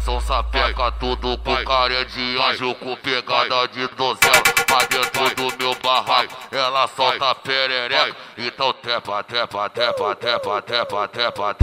são sapeca, tudo com cara de anjo, com pegada de donzela. Mas dentro do meu barraco, ela solta perereca. Então tepa, tepa, tepa, tepa, tepa, tepa, tepa.